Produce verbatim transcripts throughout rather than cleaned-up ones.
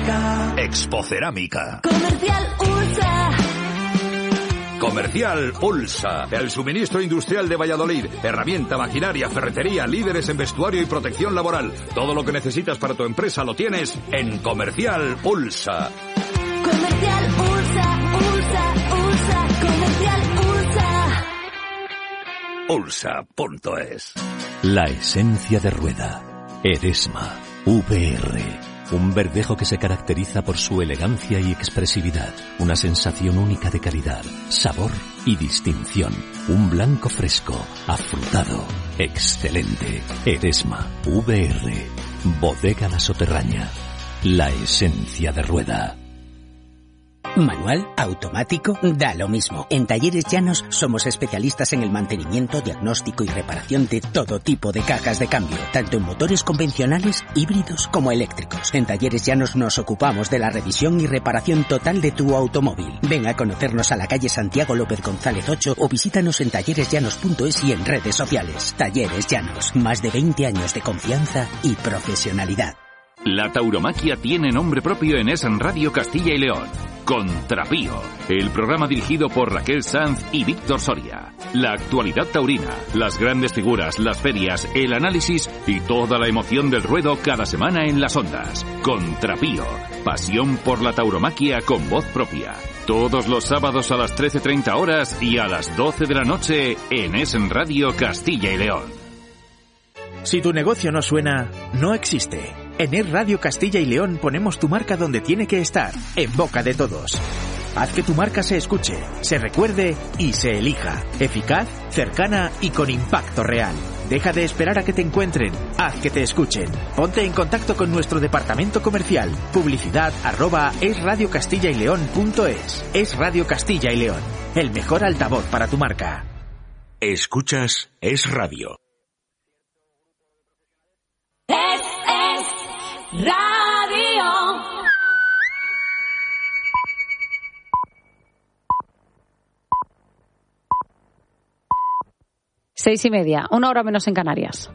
Expocerámica. Expocerámica. Comercial Ulsa. Comercial Ulsa, el suministro industrial de Valladolid, herramienta, maquinaria, ferretería, líderes en vestuario y protección laboral. Todo lo que necesitas para tu empresa lo tienes en Comercial Ulsa. Comercial Ulsa, Ulsa, Ulsa, Comercial Ulsa. Ulsa punto es. La esencia de Rueda. Eresma. V R. Un verdejo que se caracteriza por su elegancia y expresividad. Una sensación única de calidad, sabor y distinción. Un blanco fresco, afrutado, excelente. Eresma. V R. Bodega La Soterraña. La esencia de Rueda. Manual, automático, da lo mismo. En Talleres Llanos somos especialistas en el mantenimiento, diagnóstico y reparación de todo tipo de cajas de cambio, tanto en motores convencionales, híbridos como eléctricos. En Talleres Llanos nos ocupamos de la revisión y reparación total de tu automóvil. Ven a conocernos a la calle Santiago López González ocho o visítanos en talleres llanos punto es y en redes sociales. Talleres Llanos, más de veinte años de confianza y profesionalidad. La tauromaquia tiene nombre propio en Es Radio Castilla y León. Contrapío, el programa dirigido por Raquel Sanz y Víctor Soria. La actualidad taurina, las grandes figuras, las ferias, el análisis y toda la emoción del ruedo cada semana en las ondas. Contrapío, pasión por la tauromaquia con voz propia. Todos los sábados a las trece treinta horas y a las doce de la noche en Es Radio Castilla y León. Si tu negocio no suena, no existe. En Es Radio Castilla y León ponemos tu marca donde tiene que estar, en boca de todos. Haz que tu marca se escuche, se recuerde y se elija. Eficaz, cercana y con impacto real. Deja de esperar a que te encuentren, haz que te escuchen. Ponte en contacto con nuestro departamento comercial. Publicidad arroba esradiocastilla-y-león.es. Es Radio Castilla y León, el mejor altavoz para tu marca. Escuchas Es Radio. Es, es Radio. Seis y media, una hora menos en Canarias.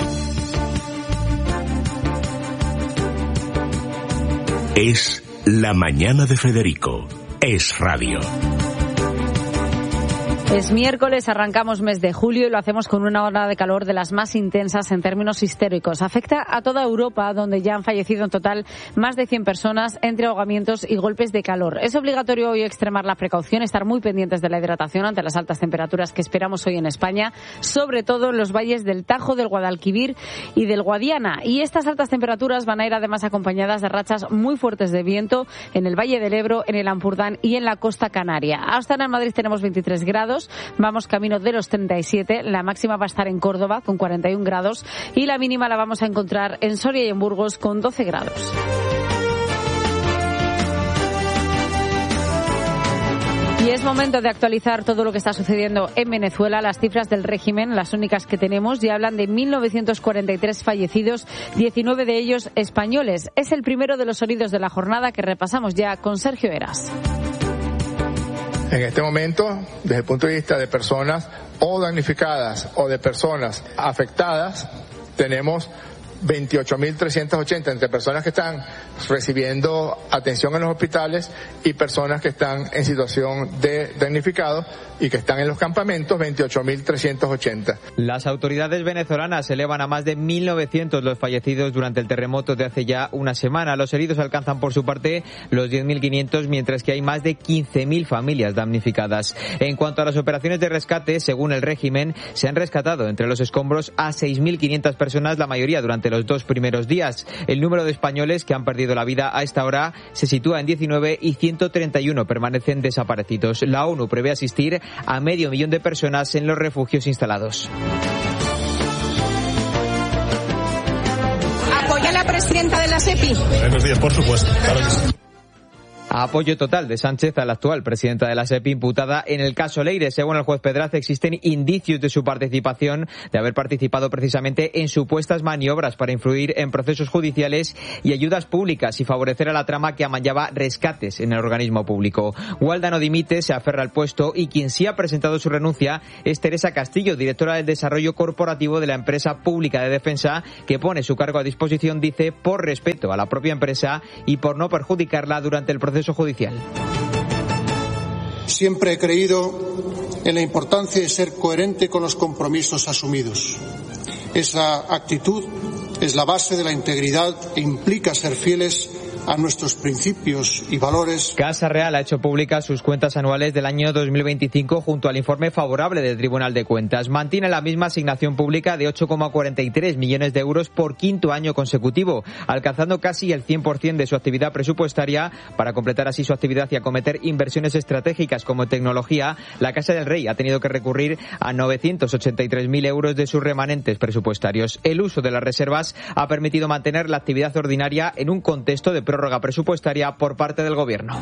Es la mañana de Federico. Es Radio. Es miércoles, arrancamos mes de julio y lo hacemos con una ola de calor de las más intensas en términos históricos. Afecta a toda Europa, donde ya han fallecido en total más de cien personas entre ahogamientos y golpes de calor. Es obligatorio hoy extremar la precaución, estar muy pendientes de la hidratación ante las altas temperaturas que esperamos hoy en España, sobre todo en los valles del Tajo, del Guadalquivir y del Guadiana. Y estas altas temperaturas van a ir además acompañadas de rachas muy fuertes de viento en el Valle del Ebro, en el Ampurdán y en la costa canaria. Hasta en Madrid tenemos veintitrés grados. Vamos camino de los treinta y siete, la máxima va a estar en Córdoba con cuarenta y un grados y la mínima la vamos a encontrar en Soria y en Burgos con doce grados. Y es momento de actualizar todo lo que está sucediendo en Venezuela. Las cifras del régimen, las únicas que tenemos, ya hablan de mil novecientos cuarenta y tres fallecidos, diecinueve de ellos españoles. Es el primero de los sonidos de la jornada que repasamos ya con Sergio Heras. En este momento, desde el punto de vista de personas o damnificadas o de personas afectadas, tenemos veintiocho mil trescientos ochenta entre personas que están recibiendo atención en los hospitales y personas que están en situación de damnificados y que están en los campamentos, veintiocho mil trescientos ochenta. Las autoridades venezolanas elevan a más de mil novecientos los fallecidos durante el terremoto de hace ya una semana. Los heridos alcanzan por su parte los diez mil quinientos, mientras que hay más de quince mil familias damnificadas. En cuanto a las operaciones de rescate, según el régimen, se han rescatado entre los escombros a seis mil quinientas personas, la mayoría durante los dos primeros días. El número de españoles que han perdido la vida a esta hora se sitúa en diecinueve y ciento treinta y uno permanecen desaparecidos. La ONU prevé asistir a medio millón de personas en los refugios instalados. ¿Apoya a la presidenta de la SEPI? Buenos días, por supuesto. Claro que sí. Apoyo total de Sánchez a la actual presidenta de la SEPI imputada en el caso Leire. Según el juez Pedraz, existen indicios de su participación, de haber participado precisamente en supuestas maniobras para influir en procesos judiciales y ayudas públicas y favorecer a la trama que amañaba rescates en el organismo público. Gualda no dimite, se aferra al puesto y quien sí ha presentado su renuncia es Teresa Castillo, directora del Desarrollo Corporativo de la empresa pública de defensa, que pone su cargo a disposición, dice, por respeto a la propia empresa y por no perjudicarla durante el proceso judicial. Siempre he creído en la importancia de ser coherente con los compromisos asumidos. Esa actitud es la base de la integridad e implica ser fieles a nuestros principios y valores. Casa Real ha hecho públicas sus cuentas anuales del año dos mil veinticinco junto al informe favorable del Tribunal de Cuentas. Mantiene la misma asignación pública de ocho coma cuarenta y tres millones de euros por quinto año consecutivo, alcanzando casi el cien por ciento de su actividad presupuestaria. Para completar así su actividad y acometer inversiones estratégicas como tecnología, la Casa del Rey ha tenido que recurrir a novecientos ochenta y tres mil euros de sus remanentes presupuestarios. El uso de las reservas ha permitido mantener la actividad ordinaria en un contexto de prórroga presupuestaria por parte del Gobierno.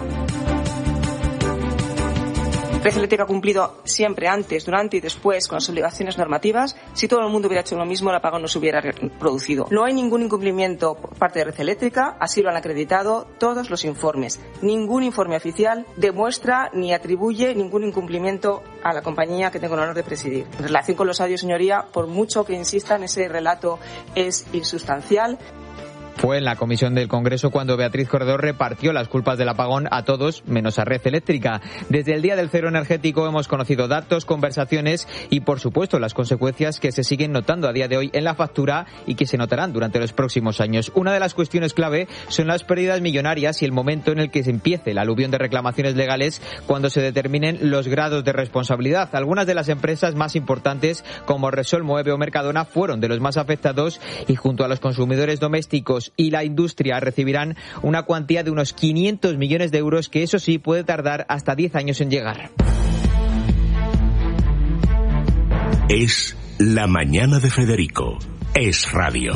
Red Eléctrica ha cumplido siempre, antes, durante y después, con las obligaciones normativas. Si todo el mundo hubiera hecho lo mismo, el apagón no se hubiera producido. No hay ningún incumplimiento por parte de Red Eléctrica, así lo han acreditado todos los informes. Ningún informe oficial demuestra ni atribuye ningún incumplimiento a la compañía que tengo el honor de presidir. En relación con los audios, señoría, por mucho que insistan, ese relato es insustancial. Fue en la comisión del Congreso cuando Beatriz Corredor repartió las culpas del apagón a todos, menos a Red Eléctrica. Desde el día del cero energético hemos conocido datos, conversaciones y, por supuesto, las consecuencias que se siguen notando a día de hoy en la factura y que se notarán durante los próximos años. Una de las cuestiones clave son las pérdidas millonarias y el momento en el que se empiece la aluvión de reclamaciones legales cuando se determinen los grados de responsabilidad. Algunas de las empresas más importantes, como Repsol, Moeve o Mercadona, fueron de los más afectados y, junto a los consumidores domésticos y la industria, recibirán una cuantía de unos quinientos millones de euros que, eso sí, puede tardar hasta diez años en llegar. Es la mañana de Federico. Es radio.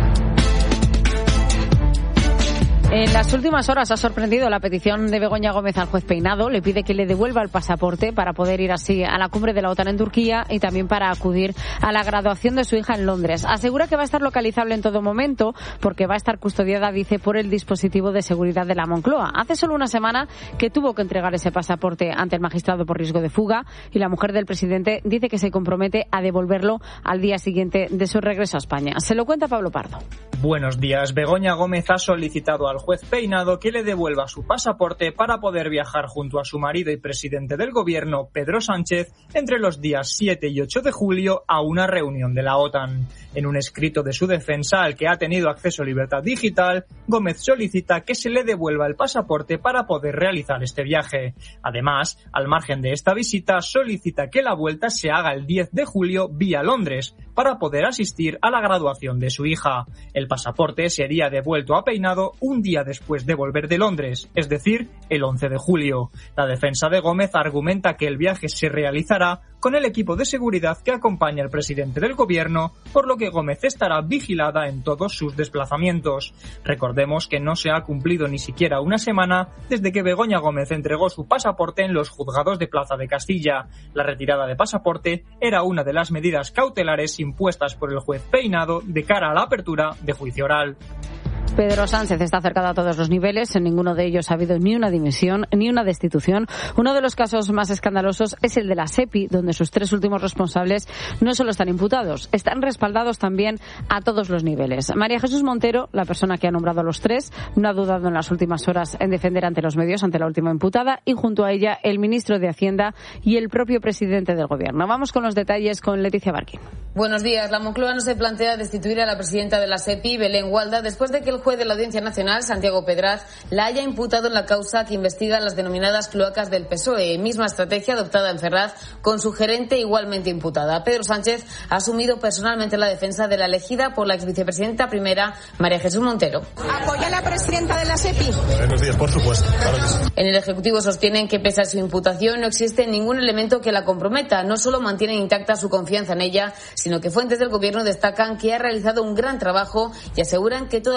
En las últimas horas ha sorprendido la petición de Begoña Gómez al juez Peinado. Le pide que le devuelva el pasaporte para poder ir así a la cumbre de la OTAN en Turquía y también para acudir a la graduación de su hija en Londres. Asegura que va a estar localizable en todo momento porque va a estar custodiada, dice, por el dispositivo de seguridad de la Moncloa. Hace solo una semana que tuvo que entregar ese pasaporte ante el magistrado por riesgo de fuga y la mujer del presidente dice que se compromete a devolverlo al día siguiente de su regreso a España. Se lo cuenta Pablo Pardo. Buenos días. Begoña Gómez ha solicitado al juez Peinado que le devuelva su pasaporte para poder viajar junto a su marido y presidente del gobierno, Pedro Sánchez, entre los días siete y ocho de julio a una reunión de la OTAN. En un escrito de su defensa, al que ha tenido acceso a Libertad Digital, Gómez solicita que se le devuelva el pasaporte para poder realizar este viaje. Además, al margen de esta visita, solicita que la vuelta se haga el diez de julio vía Londres, para poder asistir a la graduación de su hija. El pasaporte sería devuelto a Peinado un día después de volver de Londres, es decir, el once de julio. La defensa de Gómez argumenta que el viaje se realizará con el equipo de seguridad que acompaña al presidente del gobierno, por lo que Gómez estará vigilada en todos sus desplazamientos. Recordemos que no se ha cumplido ni siquiera una semana desde que Begoña Gómez entregó su pasaporte en los juzgados de Plaza de Castilla. La retirada de pasaporte era una de las medidas cautelares impuestas por el juez Peinado de cara a la apertura de juicio oral. Pedro Sánchez está acercado a todos los niveles. En ninguno de ellos ha habido ni una dimisión ni una destitución. Uno de los casos más escandalosos es el de la SEPI, donde sus tres últimos responsables no solo están imputados, están respaldados también a todos los niveles. María Jesús Montero, la persona que ha nombrado a los tres, no ha dudado en las últimas horas en defender ante los medios ante la última imputada y junto a ella el ministro de Hacienda y el propio presidente del Gobierno. Vamos con los detalles con Leticia Barquín. Buenos días. La Moncloa no se plantea destituir a la presidenta de la SEPI, Belén Gualda, después de que el juez de la Audiencia Nacional, Santiago Pedraz, la haya imputado en la causa que investiga las denominadas cloacas del P S O E, misma estrategia adoptada en Ferraz con su gerente igualmente imputada. Pedro Sánchez ha asumido personalmente la defensa de la elegida por la exvicepresidenta primera, María Jesús Montero. ¿Apoya a la presidenta de la SEPI? Buenos días, por supuesto. Claro que sí. En el Ejecutivo sostienen que pese a su imputación no existe ningún elemento que la comprometa. No solo mantienen intacta su confianza en ella, sino que fuentes del Gobierno destacan que ha realizado un gran trabajo y aseguran que todas las actuaciones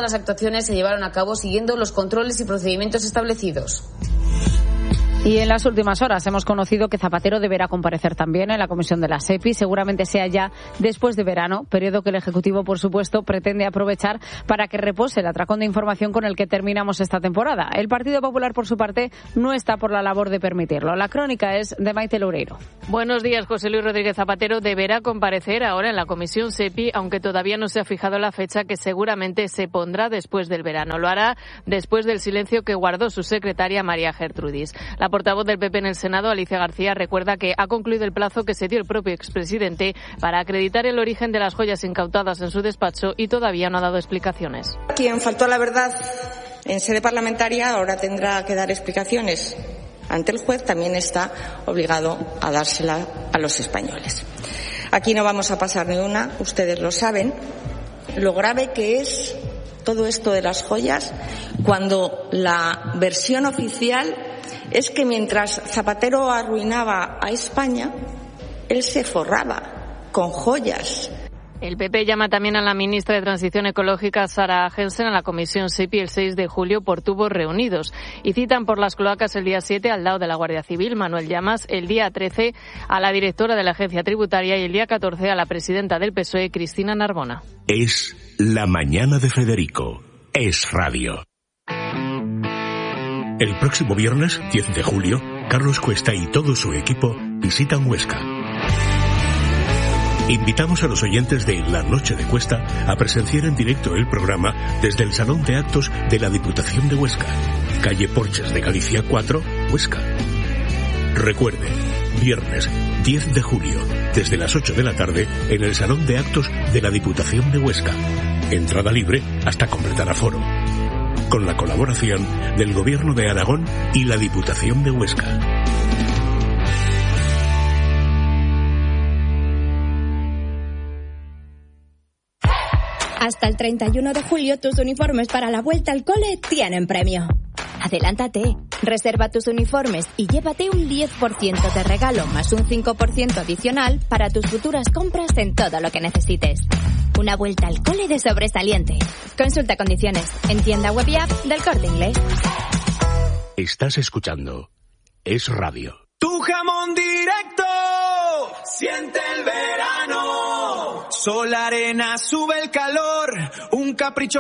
operaciones se llevaron a cabo siguiendo los controles y procedimientos establecidos. Y en las últimas horas hemos conocido que Zapatero deberá comparecer también en la comisión de la SEPI. Seguramente sea ya después de verano, periodo que el Ejecutivo, por supuesto, pretende aprovechar para que repose el atracón de información con el que terminamos esta temporada. El Partido Popular, por su parte, no está por la labor de permitirlo. La crónica es de Maite Loureiro. Buenos días. José Luis Rodríguez Zapatero deberá comparecer ahora en la comisión SEPI, aunque todavía no se ha fijado la fecha, que seguramente se pondrá después del verano. Lo hará después del silencio que guardó su secretaria María Gertrudis. La portavoz del P P en el Senado, Alicia García, recuerda que ha concluido el plazo que se dio el propio expresidente para acreditar el origen de las joyas incautadas en su despacho y todavía no ha dado explicaciones. Quien faltó a la verdad en sede parlamentaria ahora tendrá que dar explicaciones ante el juez, también está obligado a dársela a los españoles. Aquí no vamos a pasar ni una, ustedes lo saben, lo grave que es todo esto de las joyas cuando la versión oficial es que mientras Zapatero arruinaba a España, él se forraba con joyas. El P P llama también a la ministra de Transición Ecológica, Sara Jensen, a la comisión SEPI el seis de julio por tubos reunidos. Y citan por las cloacas el día siete al lado de la Guardia Civil, Manuel Llamas, el día trece a la directora de la Agencia Tributaria y el día catorce a la presidenta del P S O E, Cristina Narbona. Es la mañana de Federico. Es radio. El próximo viernes, diez de julio, Carlos Cuesta y todo su equipo visitan Huesca. Invitamos a los oyentes de La Noche de Cuesta a presenciar en directo el programa desde el Salón de Actos de la Diputación de Huesca, calle Porches de Galicia cuatro, Huesca. Recuerde, viernes diez de julio, desde las ocho de la tarde, en el Salón de Actos de la Diputación de Huesca. Entrada libre hasta completar aforo. Con la colaboración del Gobierno de Aragón y la Diputación de Huesca. Hasta el treinta y uno de julio tus uniformes para la vuelta al cole tienen premio. Adelántate, reserva tus uniformes y llévate un diez por ciento de regalo más un cinco por ciento adicional para tus futuras compras en todo lo que necesites. Una vuelta al cole de sobresaliente. Consulta condiciones en tienda web y app del Corte Inglés. Estás escuchando Es Radio. Tu jamón directo, siente el verano. Sol, arena, sube el calor, un capricho